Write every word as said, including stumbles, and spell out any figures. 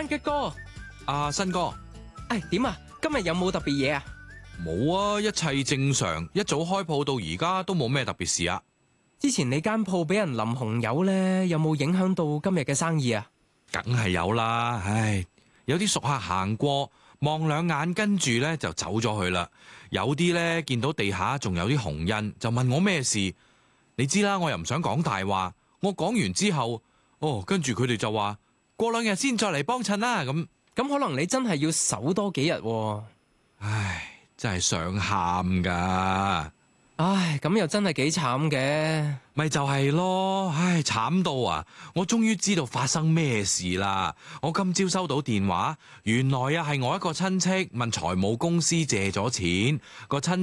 嘅哥， 阿新哥， 唉，點啊？今日有冇特別嘢啊？ 冇啊，一切正常。一早開鋪到而家都冇咩特別事啊。 之前你間鋪俾人淋紅油呢，有冇影響到今日嘅生意啊？ 梗係有啦，唉，有啲熟客行過望兩眼，跟住呢就走咗去啦。有啲呢見到地下仲有啲紅印，就問我咩事。你知啦，我又唔想講大話。我講完之後，哦，跟住佢哋就話過兩日先再嚟幫襯啦。咁咁可能你真係要守多幾日喎。 唉，真係想喊噶。 唉，咁又真係幾慘嘅。 咪就係咯，唉，慘到啊！我終於知道發生咩事啦。我今朝收到電話，原來啊係我一個親戚問財務公司借咗錢，個親